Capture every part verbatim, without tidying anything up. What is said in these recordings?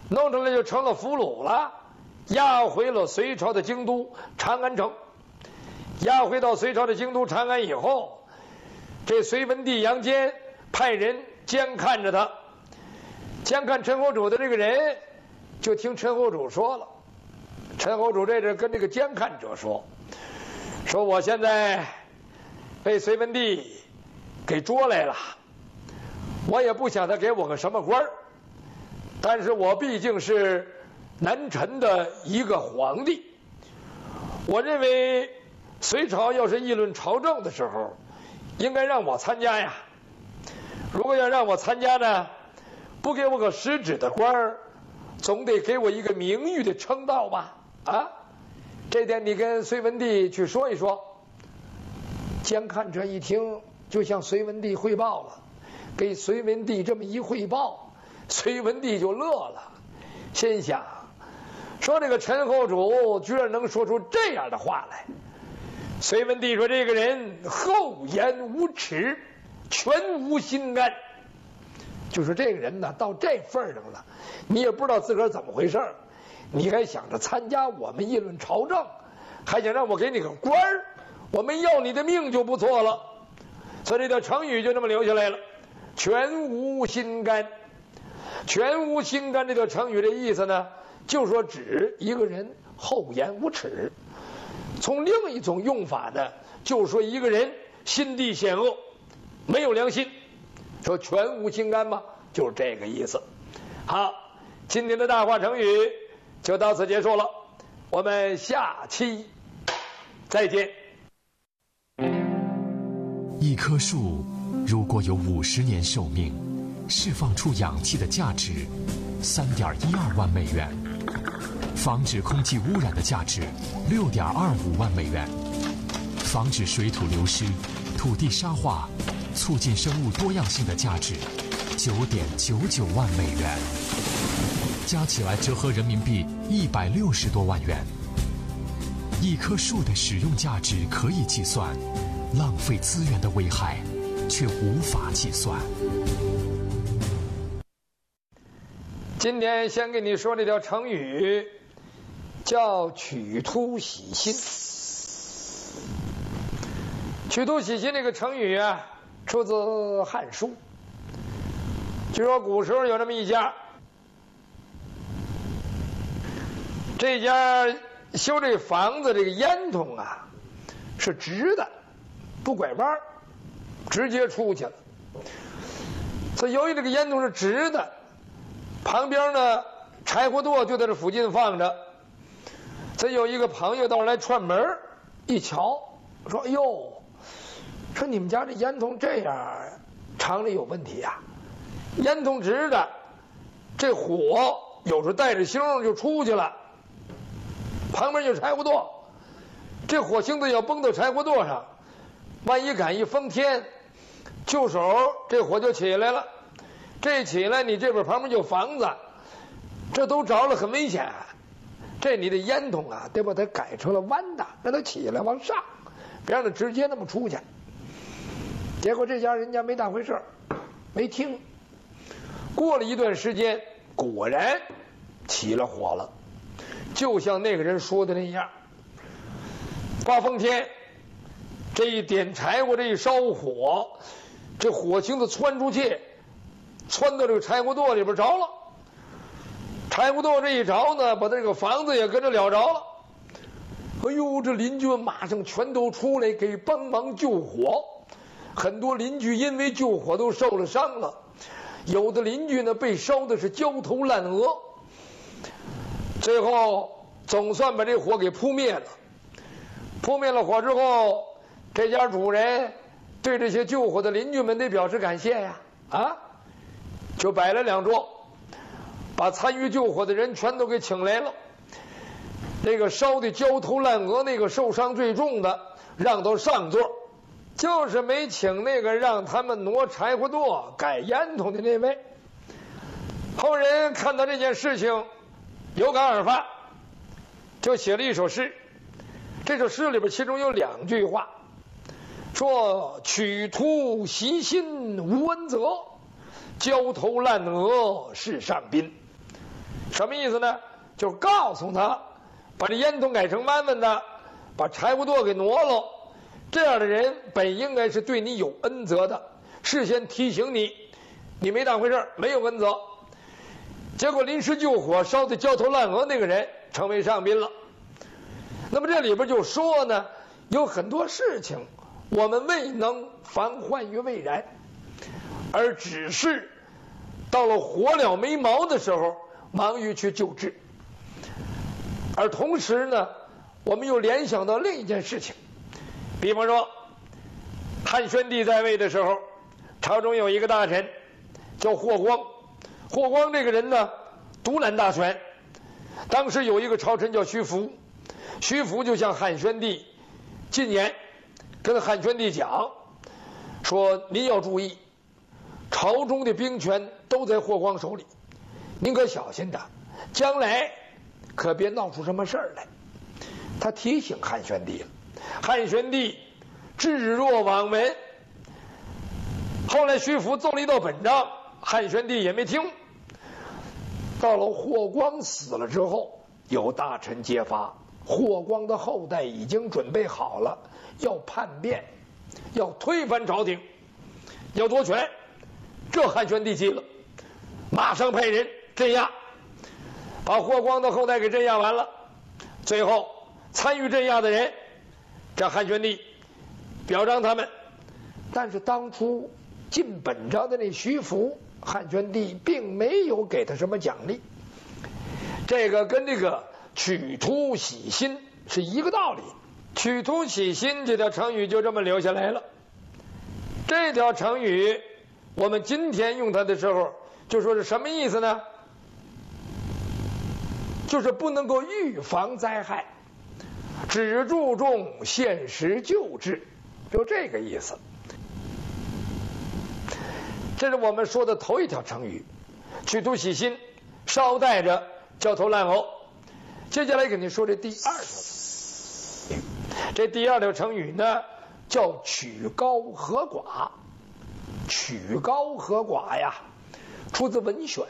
弄出来就成了俘虏了，押回了隋朝的京都长安城。押回到隋朝的京都长安以后，这隋文帝杨坚派人监看着他，监看陈侯主的这个人，就听陈侯主说了。陈侯主这阵跟这个监看者说：“说我现在被隋文帝给捉来了，我也不想他给我个什么官儿，但是我毕竟是南陈的一个皇帝，我认为隋朝要是议论朝政的时候，应该让我参加呀。如果要让我参加呢，不给我个实质的官儿，总得给我一个名誉的称道吧？啊，这点你跟隋文帝去说一说。”监看者一听，就向隋文帝汇报了。给隋文帝这么一汇报，隋文帝就乐了，心想说这个陈后主居然能说出这样的话来。隋文帝说这个人厚颜无耻，全无心肝，就说这个人呢到这份上了，你也不知道自个儿怎么回事，你还想着参加我们议论朝政，还想让我给你个官儿，我们要你的命就不错了。所以这条成语就这么留下来了，全无心肝。全无心肝这条成语的意思呢，就说指一个人厚颜无耻。从另一种用法呢，就说一个人心地险恶，没有良心。说全无心肝嘛，就是这个意思。好，今天的大话成语就到此结束了，我们下期再见。 一棵树如果有五十年寿命，释放出氧气的价值三点一二万美元，防止空气污染的价值六点二五万美元，防止水土流失、土地沙化、促进生物多样性的价值九点九九万美元，加起来折合人民币一百六十多万元。一棵树的使用价值可以计算，浪费资源的危害却无法计算。 今天先给你说这条成语，叫曲突洗心。曲突洗心这个成语啊，出自《汉书》。据说古时候有这么一家，这家修这房子这个烟囱啊是直的，不拐弯，直接出去了。所以由于这个烟囱是直的，旁边呢柴火垛就在这附近放着。所以有一个朋友到这来串门，一瞧说：“哎呦，说你们家这烟囱这样，厂里有问题呀、啊！烟囱直的，这火有时候带着星就出去了，旁边有柴火垛，这火星子要崩到柴火垛上，万一赶一风天，就手这火就起来了。这起来，你这边旁边就房子，这都着了，很危险。这你的烟囱啊，得把它改成了弯的，让它起来往上，别让它直接那么出去。”结果这家人家没当回事，没听。过了一段时间，果然起了火了，就像那个人说的那样。刮风天，这一点柴火，这一烧火，这火星子窜出去，窜到这个柴火垛里边着了。柴火垛这一着呢，把这个房子也跟着燎着了。哎呦，这邻居们马上全都出来给帮忙救火。很多邻居因为救火都受了伤了，有的邻居呢被烧的是焦头烂额。最后总算把这火给扑灭了。扑灭了火之后，这家主人对这些救火的邻居们得表示感谢呀，啊，就摆了两桌，把参与救火的人全都给请来了。那个烧的焦头烂额，那个受伤最重的，让到上座。就是没请那个让他们挪柴火垛改烟囱的那位。后人看到这件事情有感而发，就写了一首诗。这首诗里边其中有两句话，说曲突洗心无恩泽，焦头烂额是上宾。 什么意思呢？就告诉他，把这烟筒改成弯弯的，把柴火垛给挪了。这样的人本应该是对你有恩泽的，事先提醒你，你没当回事，没有恩泽。结果临时救火烧得焦头烂额，那个人成为上宾了。那么这里边就说呢，有很多事情我们未能防患于未然，而只是到了火了没毛的时候忙于去救治。而同时呢，我们又联想到另一件事情，比方说汉宣帝在位的时候，朝中有一个大臣叫霍光。霍光这个人呢，独揽大权。当时有一个朝臣叫徐福，徐福就向汉宣帝进言，跟汉宣帝讲说，您要注意，朝中的兵权都在霍光手里，您可小心点，将来可别闹出什么事儿来。他提醒汉宣帝了，汉宣帝置若罔闻。后来徐福奏了一道本章，汉宣帝也没听。到了霍光死了之后，有大臣揭发，霍光的后代已经准备好了，要叛变，要推翻朝廷，要夺权。这汉宣帝急了，马上派人镇压，把霍光的后代给镇压完了。最后参与镇压的人，这汉宣帝表彰他们。但是当初进本章的那徐福，汉宣帝并没有给他什么奖励。这个跟这个取突喜新是一个道理。取突喜新这条成语就这么留下来了。这条成语我们今天用它的时候就说是什么意思呢？就是不能够预防灾害，只注重现实救治，就这个意思。这是我们说的头一条成语，取突喜新，捎带着焦头烂额。接下来给您说这第二条成语，这第二条成语呢叫曲高和寡。曲高和寡呀，出自《文选》。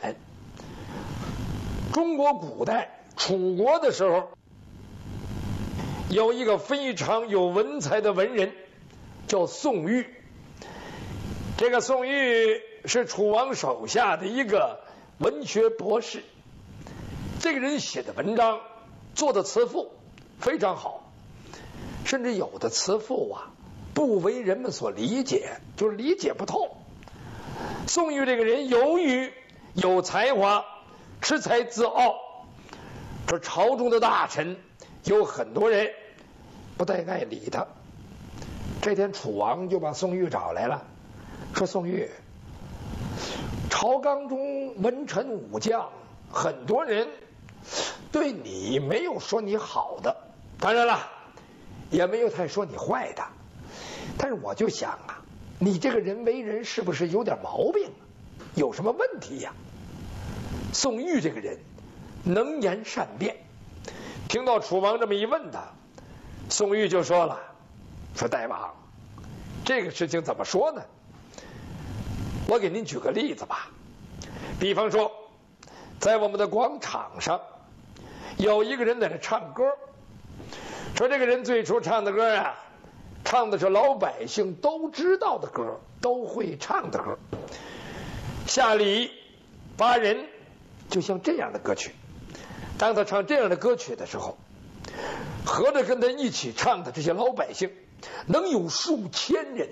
中国古代楚国的时候，有一个非常有文采的文人，叫宋玉。这个宋玉是楚王手下的一个文学博士。这个人写的文章，做的词赋非常好，甚至有的词赋啊不为人们所理解，就是理解不透。宋玉这个人由于有才华，恃才自傲，这朝中的大臣有很多人不太爱理他。这天楚王就把宋玉找来了，说宋玉，朝纲中文臣武将很多人对你没有说你好的，当然了也没有太说你坏的，但是我就想啊，你这个人为人是不是有点毛病，有什么问题呀？宋玉这个人能言善辩，听到楚王这么一问他，宋玉就说了，说大王，这个事情怎么说呢？我给您举个例子吧，比方说在我们的广场上有一个人在那唱歌，说这个人最初唱的歌啊，唱的是老百姓都知道的歌，都会唱的歌。下里八人就像这样的歌曲，当他唱这样的歌曲的时候，合着跟他一起唱的这些老百姓能有数千人。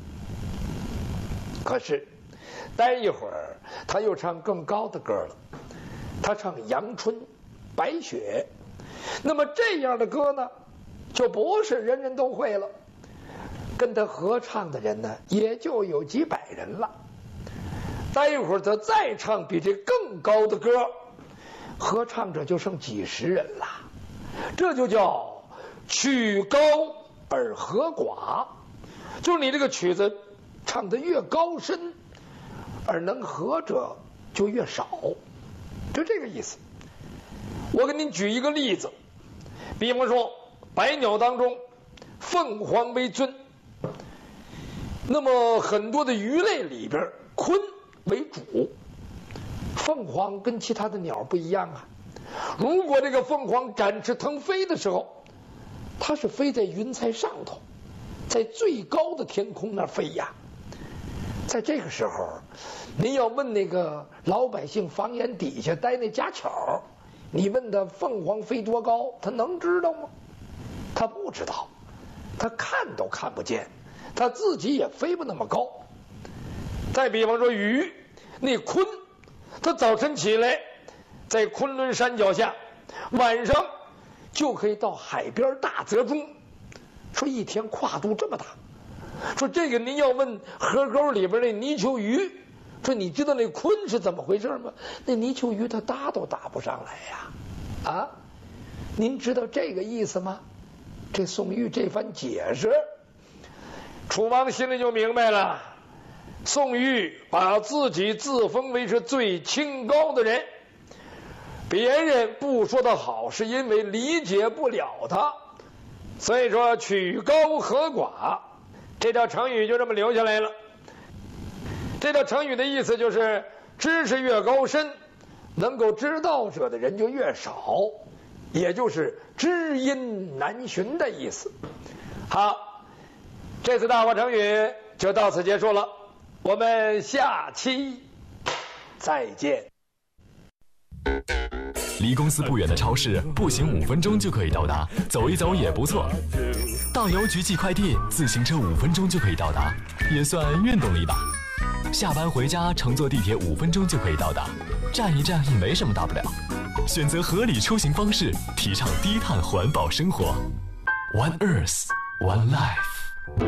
可是待一会儿他又唱更高的歌了，他唱阳春白雪，那么这样的歌呢就不是人人都会了，跟他合唱的人呢也就有几百人了。待一会儿他再唱比这更高的歌，合唱者就剩几十人了。这就叫曲高而和寡，就是你这个曲子唱得越高深，而能合者就越少，就这个意思。我给您举一个例子，比方说百鸟当中凤凰为尊，那么很多的鱼类里边鲲为主， 凤凰跟其他的鸟不一样啊。如果这个凤凰展翅腾飞的时候，它是飞在云彩上头，在最高的天空那儿飞呀。在这个时候，您要问那个老百姓房檐底下待那家巧，你问他凤凰飞多高，他能知道吗？他不知道，他看都看不见，他自己也飞不那么高。再比方说鱼，那鲲，他早晨起来在昆仑山脚下，晚上就可以到海边大泽中，说一天跨度这么大。说这个您要问河沟里边那泥鳅鱼，说你知道那鲲是怎么回事吗？那泥鳅鱼它打都打不上来呀！啊，您知道这个意思吗？这宋玉这番解释，楚王心里就明白了。宋玉把自己自封为是最清高的人，别人不说他好，是因为理解不了他。所以说曲高和寡，这条成语就这么留下来了。这条成语的意思就是知识越高深，能够知道者的人就越少，也就是知音难寻的意思。好，这次大话成语就到此结束了，我们下期再见。 离公司不远的超市，步行五分钟就可以到达，走一走也不错。到邮局寄快递，自行车五分钟就可以到达，也算运动了一把。下班回家乘坐地铁五分钟就可以到达，站一站也没什么大不了。选择合理出行方式，提倡低碳环保生活。One Earth, One Life。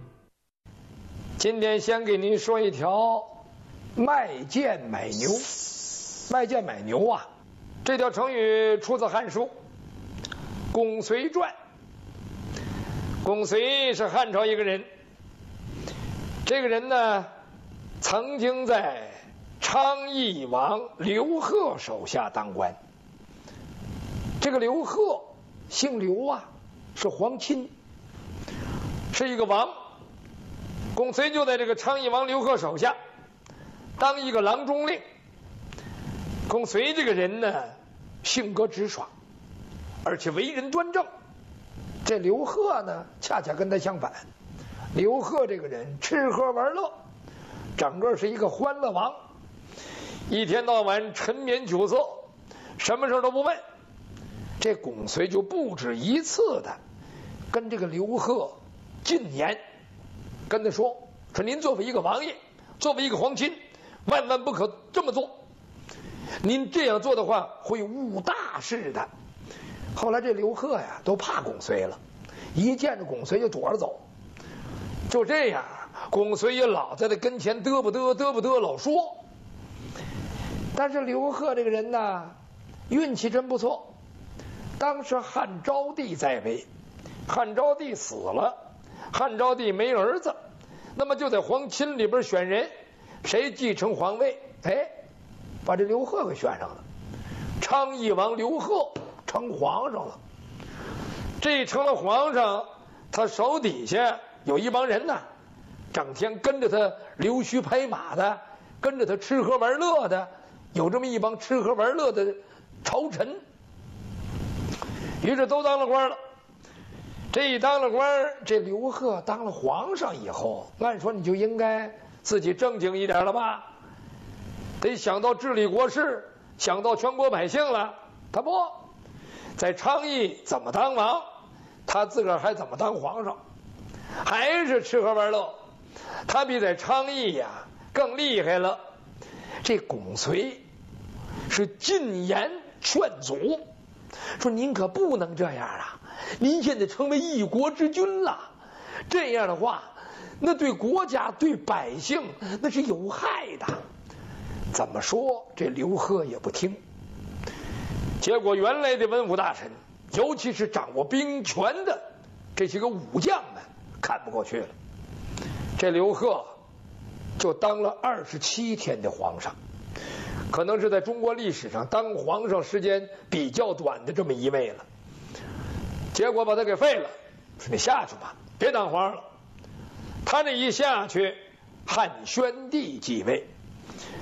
今天先给您说一条卖贱买牛。卖贱买牛啊，这条成语出自《汉书·公随传》。公随是汉朝一个人，这个人呢，曾经在昌邑王刘贺手下当官。这个刘贺姓刘啊，是皇亲，是一个王。公随就在这个昌邑王刘贺手下当一个郎中令。公随这个人呢，性格直爽，而且为人端正。这刘贺呢，恰恰跟他相反。刘贺这个人吃喝玩乐，整个是一个欢乐王，一天到晚沉湎酒色，什么事都不问。这公随就不止一次的跟这个刘贺进言，跟他说说您作为一个王爷，作为一个皇亲，万万不可这么做。您这样做的话会误大事的。后来这刘贺呀都怕公随了，一见着公随就躲着走。就这样，公随也老在他跟前嘚不嘚嘚不嘚老说。但是刘贺这个人呢，运气真不错。当时汉昭帝在位，汉昭帝死了，汉昭帝没儿子，那么就在皇亲里边选人，谁继承皇位？哎，把这刘贺给选上了，昌邑王刘贺成皇上了。这成了皇上，他手底下有一帮人呢，整天跟着他溜须拍马的，跟着他吃喝玩乐的，有这么一帮吃喝玩乐的朝臣。于是都当了官了。这一当了官，这刘贺当了皇上以后，按说你就应该自己正经一点了吧，得想到治理国事，想到全国百姓了。他不在昌邑怎么当王，他自个儿还怎么当皇上，还是吃喝玩乐。他比在昌邑呀更厉害了。这公随是进言劝阻，说您可不能这样啊，您现在成为一国之君了，这样的话那对国家对百姓那是有害的。怎么说这刘贺也不听。结果原来的文武大臣，尤其是掌握兵权的这些个武将们看不过去了。这刘贺就当了二十七天的皇上，可能是在中国历史上当皇上时间比较短的这么一位了。结果把他给废了，说你下去吧，别当皇上了。他这一下去，汉宣帝继位。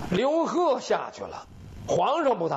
刘贺下去了，皇上不打。